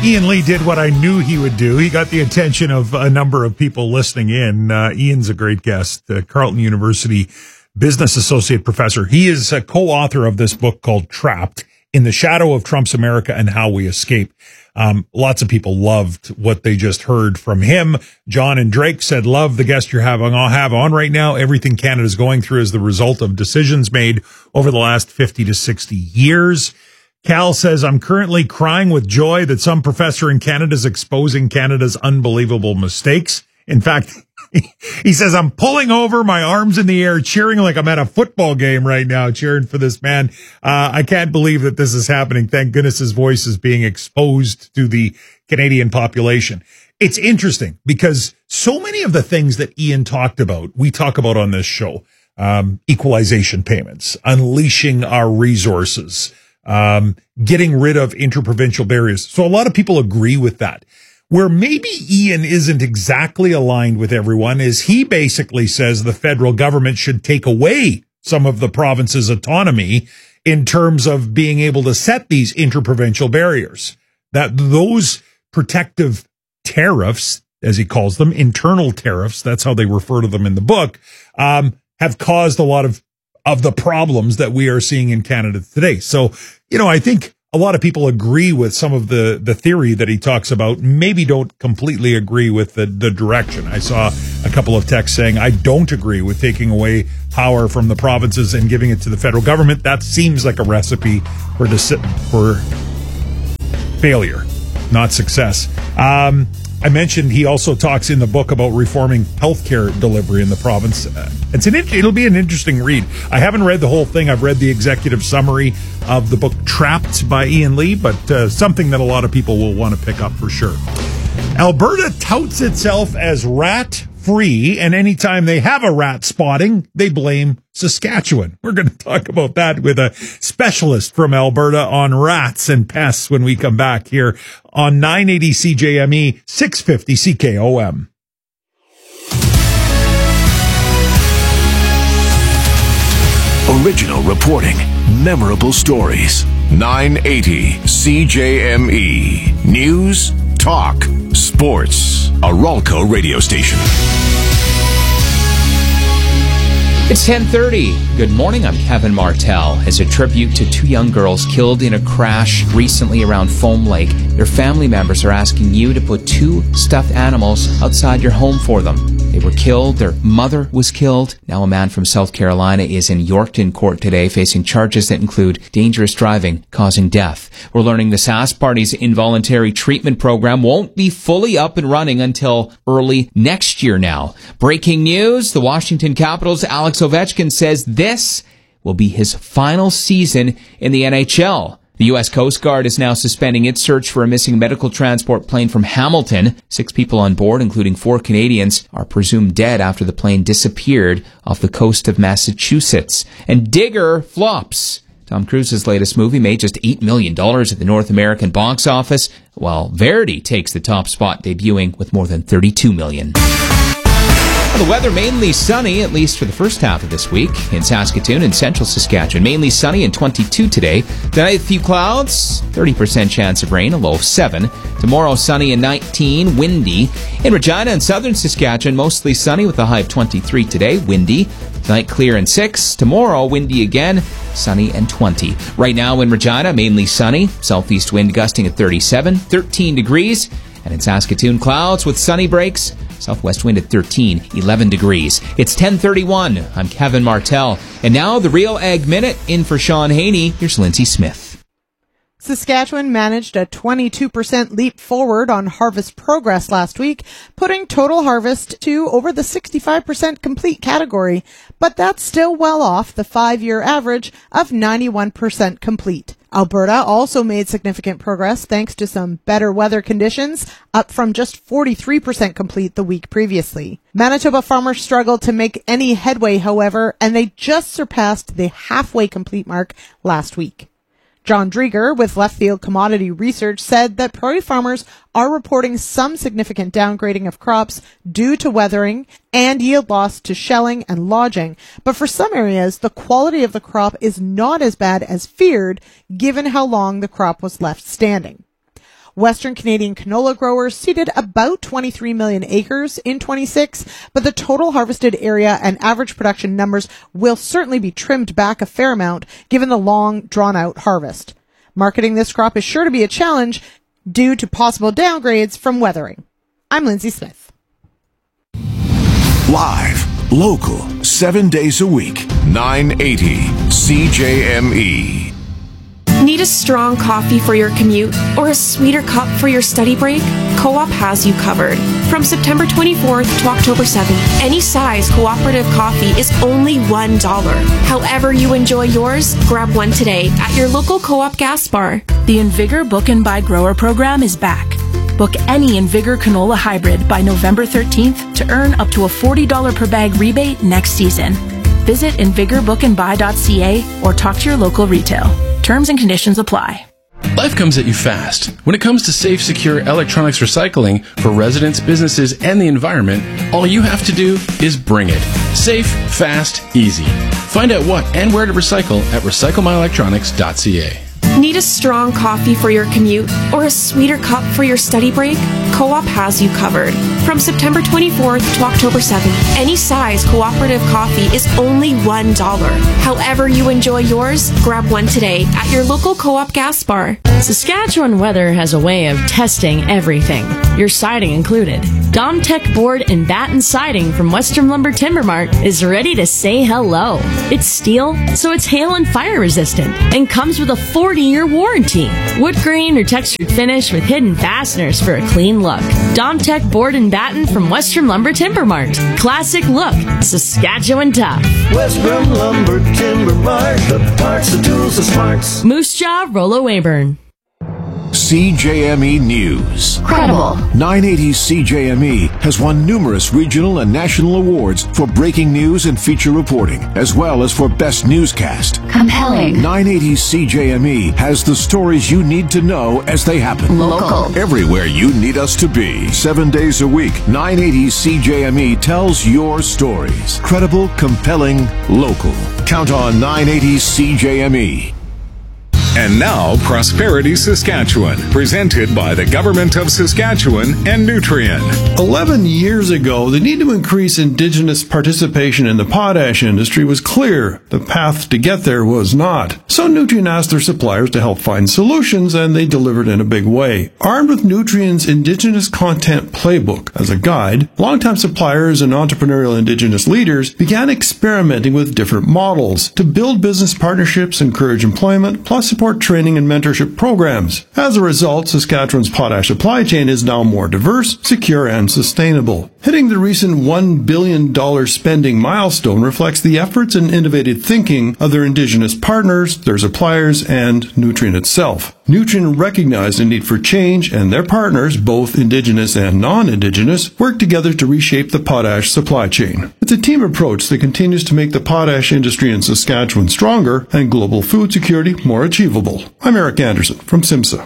Ian Lee did what I knew he would do. He got the attention of a number of people listening in. Ian's a great guest, Carleton University business associate professor. He is a co-author of this book called Trapped: In the Shadow of Trump's America and How We Escape. Lots of people loved what they just heard from him. John and Drake said, love the guest you're having on right now. Everything Canada's going through is the result of decisions made over the last 50 to 60 years. Cal says, I'm currently crying with joy that some professor in Canada is exposing Canada's unbelievable mistakes. In fact, he says, I'm pulling over, my arms in the air, cheering like I'm at a football game right now, cheering for this man. I can't believe that this is happening. Thank goodness his voice is being exposed to the Canadian population. It's interesting because so many of the things that Ian talked about, we talk about on this show, equalization payments, unleashing our resources, getting rid of interprovincial barriers. So a lot of people agree with that. Where maybe Ian isn't exactly aligned with everyone is he basically says the federal government should take away some of the province's autonomy in terms of being able to set these interprovincial barriers. That those protective tariffs, as he calls them, internal tariffs, that's how they refer to them in the book, have caused a lot of the problems that we are seeing in Canada today. So, I think a lot of people agree with some of the theory that he talks about, maybe don't completely agree with the direction. I saw a couple of texts saying, I don't agree with taking away power from the provinces and giving it to the federal government. That seems like a recipe for failure, not success. I mentioned he also talks in the book about reforming healthcare delivery in the province. It'll be an interesting read. I haven't read the whole thing. I've read the executive summary of the book Trapped by Ian Lee, but something that a lot of people will want to pick up for sure. Alberta touts itself as rat-free, and anytime they have a rat spotting, they blame Saskatchewan. We're going to talk about that with a specialist from Alberta on rats and pests when we come back here on 980 CJME, 650 CKOM. Original reporting, memorable stories. 980 CJME. News, talk, sports. A Ralco radio station. It's 10:30. Good morning, I'm Kevin Martell. As a tribute to two young girls killed in a crash recently around Foam Lake, their family members are asking you to put two stuffed animals outside your home for them. They were killed. Their mother was killed. Now a man from South Carolina is in Yorkton court today facing charges that include dangerous driving causing death. We're learning the Sask Party's involuntary treatment program won't be fully up and running until early next year now. Breaking news, the Washington Capitals' Alex Ovechkin says this will be his final season in the NHL. The U.S. Coast Guard is now suspending its search for a missing medical transport plane from Hamilton. 6 people on board, including 4 Canadians, are presumed dead after the plane disappeared off the coast of Massachusetts. And Digger flops. Tom Cruise's latest movie made just $8 million at the North American box office, while Verity takes the top spot, debuting with more than $32 million. The weather mainly sunny, at least for the first half of this week. In Saskatoon and central Saskatchewan, mainly sunny and 22 today. Tonight, a few clouds, 30% chance of rain, a low of 7. Tomorrow, sunny and 19, windy. In Regina and southern Saskatchewan, mostly sunny with a high of 23 today, windy. Tonight, clear and 6. Tomorrow, windy again, sunny and 20. Right now in Regina, mainly sunny. Southeast wind gusting at 37, 13 degrees. And in Saskatoon, clouds with sunny breaks. Southwest wind at 13, 11 degrees. It's 10:31. I'm Kevin Martell. And now the Real Ag Minute. In for Sean Haney, here's Lindsay Smith. Saskatchewan managed a 22% leap forward on harvest progress last week, putting total harvest to over the 65% complete category. But that's still well off the 5-year average of 91% complete. Alberta also made significant progress thanks to some better weather conditions, up from just 43% complete the week previously. Manitoba farmers struggled to make any headway, however, and they just surpassed the halfway complete mark last week. John Drieger with Left Field Commodity Research said that prairie farmers are reporting some significant downgrading of crops due to weathering and yield loss to shelling and lodging. But for some areas, the quality of the crop is not as bad as feared, given how long the crop was left standing. Western Canadian canola growers seeded about 23 million acres in 26, but the total harvested area and average production numbers will certainly be trimmed back a fair amount given the long, drawn-out harvest. Marketing this crop is sure to be a challenge due to possible downgrades from weathering. I'm Lindsay Smith. Live, local, 7 days a week, 980 CJME. Need a strong coffee for your commute or a sweeter cup for your study break? Co-op has you covered. From September 24th to October 7th, any size cooperative coffee is only $1. However you enjoy yours, grab one today at your local Co-op gas bar. The Invigor Book and Buy Grower program is back. Book any Invigor canola hybrid by November 13th to earn up to a $40 per bag rebate next season. Visit invigorbookandbuy.ca or talk to your local retail. Terms and conditions apply. Life comes at you fast. When it comes to safe, secure electronics recycling for residents, businesses, and the environment, all you have to do is bring it. Safe, fast, easy. Find out what and where to recycle at recyclemyelectronics.ca. Need a strong coffee for your commute or a sweeter cup for your study break? Co-op has you covered. From September 24th to October 7th, any size cooperative coffee is only $1. However you enjoy yours, grab one today at your local Co-op gas bar. Saskatchewan Weather has a way of testing everything, your siding included. Domtech Board and Batten Siding from Western Lumber Timber Mart is ready to say hello. It's steel, so it's hail and fire resistant, and comes with a 40-year warranty. Wood grain or textured finish with hidden fasteners for a clean look. Domtech Board and Batten from Western Lumber Timber Mart. Classic look, Saskatchewan tough. Western Lumber Timber Mart, the parts, the tools, the smarts. Moose Jaw, Rollo Weyburn. CJME News. Credible. 980 CJME has won numerous regional and national awards for breaking news and feature reporting, as well as for best newscast. Compelling. 980 CJME has the stories you need to know as they happen. Local. Everywhere you need us to be. 7 days a week, 980 CJME tells your stories. Credible, compelling, local. Count on 980 CJME. And now, Prosperity Saskatchewan, presented by the Government of Saskatchewan and Nutrien. 11 years ago, the need to increase Indigenous participation in the potash industry was clear. The path to get there was not. So Nutrien asked their suppliers to help find solutions, and they delivered in a big way. Armed with Nutrien's Indigenous Content Playbook as a guide, longtime suppliers and entrepreneurial Indigenous leaders began experimenting with different models to build business partnerships, encourage employment, plus support training and mentorship programs. As a result, Saskatchewan's potash supply chain is now more diverse, secure, and sustainable. Hitting the recent $1 billion spending milestone reflects the efforts and innovative thinking of their Indigenous partners, their suppliers, and Nutrien itself. Nutrien recognized the need for change, and their partners, both Indigenous and non-Indigenous, work together to reshape the potash supply chain. It's a team approach that continues to make the potash industry in Saskatchewan stronger and global food security more achievable. I'm Eric Anderson from SIMSA.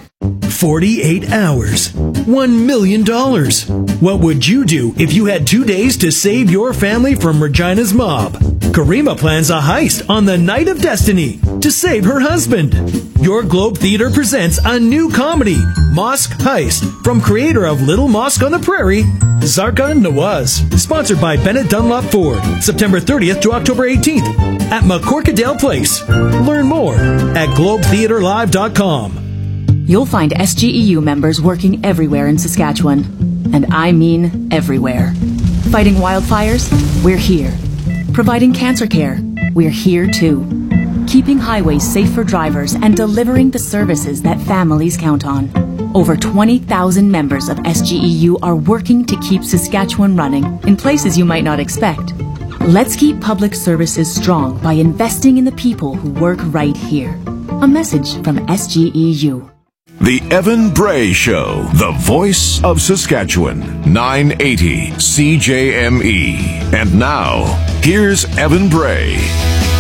48 hours. $1 million. What would you do if you had 2 days to save your family from Regina's mob? Karima plans a heist on the Night of Destiny to save her husband. Your Globe Theatre presents a new comedy, Mosque Heist, from creator of Little Mosque on the Prairie, Zarka Nawaz. Sponsored by Bennett Dunlop Ford, September 30th to October 18th at McCorkadale Place. Learn more at globetheaterlive.com. You'll find SGEU members working everywhere in Saskatchewan. And I mean everywhere. Fighting wildfires? We're here. Providing cancer care? We're here too. Keeping highways safe for drivers and delivering the services that families count on. Over 20,000 members of SGEU are working to keep Saskatchewan running in places you might not expect. Let's keep public services strong by investing in the people who work right here. A message from SGEU. The Evan Bray Show, the voice of Saskatchewan, 980 CJME. And now, here's Evan Bray.